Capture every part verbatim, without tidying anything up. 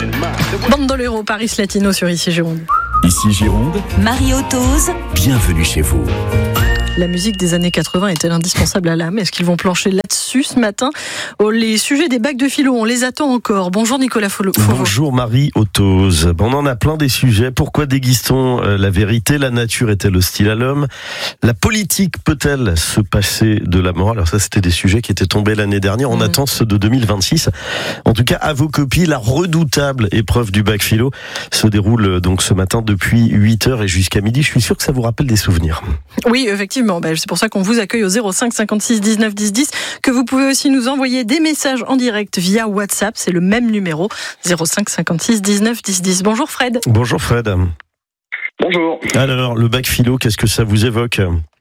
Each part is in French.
Bandolero, Paris Latino sur Ici Gironde. Ici Gironde, Marie Otose, bienvenue chez vous. La musique des années quatre-vingts est-elle indispensable à l'âme ? Est-ce qu'ils vont plancher là-dessus ce matin ? Oh, les sujets des bacs de philo, on les attend encore. Bonjour Nicolas Fauveau. Bonjour Marie Otose. On en a plein des sujets. Pourquoi déguise-t-on la vérité ? La nature est-elle hostile à l'homme ? La politique peut-elle se passer de la morale ? Alors ça, c'était des sujets qui étaient tombés l'année dernière. On mmh. attend ceux de deux mille vingt-six. En tout cas, à vos copies, la redoutable épreuve du bac philo se déroule donc ce matin depuis huit heures et jusqu'à midi. Je suis sûr que ça vous rappelle des souvenirs. Oui, effectivement. Ben, c'est pour ça qu'on vous accueille au zéro cinq cinquante-six dix-neuf dix dix, que vous pouvez aussi nous envoyer des messages en direct via WhatsApp. C'est le même numéro, zéro cinq cinquante-six dix-neuf dix dix. Bonjour Fred. Bonjour Fred. Bonjour. Alors, le bac philo, qu'est-ce que ça vous évoque ?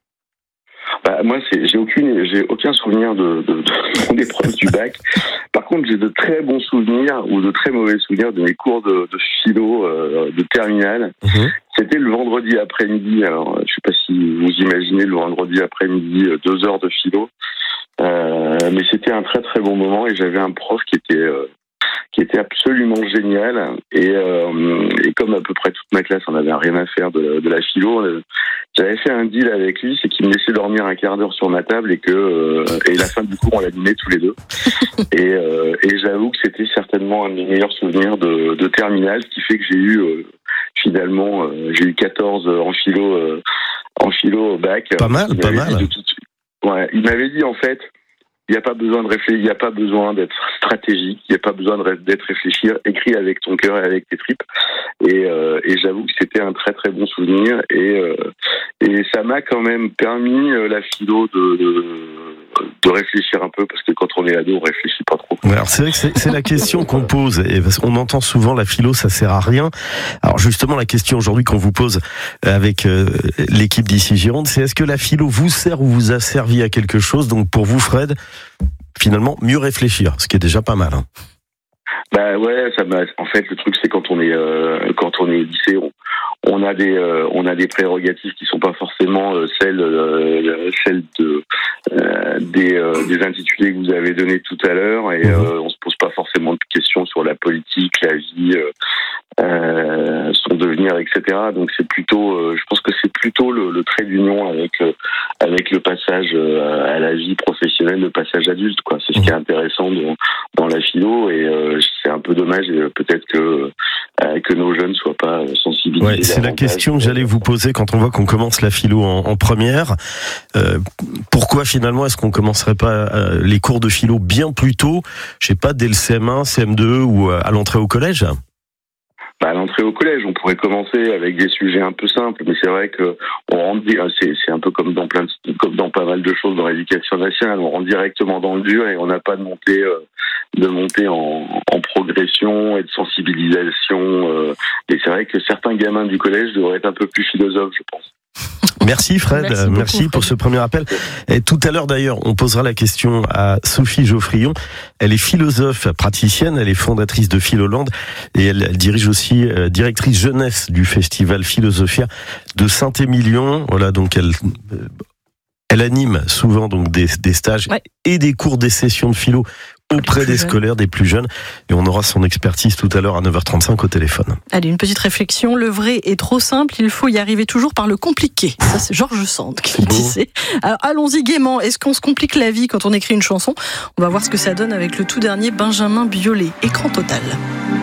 Bah, moi, c'est, j'ai aucune, j'ai aucun souvenir de, de, de, d'épreuve du bac. Par contre, j'ai de très bons souvenirs ou de très mauvais souvenirs de mes cours de, de philo euh, de terminale. Mmh. C'était le vendredi après-midi. Alors, je sais pas si vous imaginez le vendredi après-midi, deux heures de philo. Euh, mais c'était un très très bon moment et j'avais un prof qui était euh, qui était absolument génial et, euh, et comme à peu près toute ma classe on n'avait rien à faire de, de la philo, euh, j'avais fait un deal avec lui, c'est qu'il me laissait dormir un quart d'heure sur ma table et que euh, et la fin du cours on l'animait tous les deux et, euh, et j'avoue que c'était certainement un de mes meilleurs souvenirs de, de terminale, ce qui fait que j'ai eu euh, finalement euh, j'ai eu quatorze en philo euh, en philo au bac. Pas mal, il pas mal. Tout, ouais, il m'avait dit en fait il n'y a pas besoin de réfléchir, il n'y a pas besoin d'être stratégique, il n'y a pas besoin de, d'être réfléchir, écris avec ton cœur et avec tes tripes. Et, euh, et j'avoue que c'était un très très bon souvenir et, euh, et ça m'a quand même permis euh, la philo de, de, de réfléchir un peu parce que quand on est ado, on réfléchit pas trop. Alors c'est vrai que c'est, c'est la question qu'on pose et parce qu'on entend souvent la philo, ça sert à rien. Alors justement, la question aujourd'hui qu'on vous pose avec euh, l'équipe d'Ici Gironde, c'est est-ce que la philo vous sert ou vous a servi à quelque chose ? Donc pour vous, Fred, finalement, mieux réfléchir, ce qui est déjà pas mal. Hein. Bah ouais, ça m'a. En fait, le truc c'est quand on est euh, quand on est au lycée, on, on a des euh, on a des prérogatives qui sont pas forcément euh, celles euh, celles de euh, des euh, des intitulés que vous avez donnés tout à l'heure et mmh. euh, on se pose pas forcément de questions sur la politique, la vie, euh, euh, son devenir, et cetera. Donc c'est plutôt, euh, je pense que c'est plutôt le, le trait d'union avec euh, avec le passage euh, à la vie professionnelle, le passage adulte, quoi. C'est ce qui est intéressant dans, dans la philo et euh, c'est un peu dommage et peut-être que euh, que nos jeunes soient pas sensibilisés. Ouais, c'est la question que j'allais vous poser quand on voit qu'on commence la philo en, en première. Euh, pourquoi finalement est-ce qu'on commencerait pas euh, les cours de philo bien plus tôt, je sais pas, dès le C M un, C M deux ou à l'entrée au collège ? Bah, à l'entrée au collège, on pourrait commencer avec des sujets un peu simples, mais c'est vrai que on rentre, c'est, c'est un peu comme dans plein de, comme dans pas mal de choses dans l'éducation nationale, on rentre directement dans le dur et on n'a pas de montée, euh, de montée en, en progression et de sensibilisation. Euh, et c'est vrai que certains gamins du collège devraient être un peu plus philosophes, je pense. Merci Fred, merci, beaucoup, merci pour Fred. Ce premier appel. Et tout à l'heure d'ailleurs, on posera la question à Sophie Geoffrion. Elle est philosophe praticienne, elle est fondatrice de Philoland et elle, elle dirige aussi euh, directrice jeunesse du festival Philosophia de Saint-Émilion. Voilà, donc elle euh, elle anime souvent donc des, des stages ouais. et des cours, des sessions de philo auprès des scolaires, des plus jeunes. Et on aura son expertise tout à l'heure à neuf heures trente-cinq au téléphone. Allez, une petite réflexion. Le vrai est trop simple, il faut y arriver toujours par le compliqué. Ça, c'est Georges Sand qui le disait. Alors, allons-y gaiement. Est-ce qu'on se complique la vie quand on écrit une chanson ? On va voir ce que ça donne avec le tout dernier Benjamin Biolay. Écran total.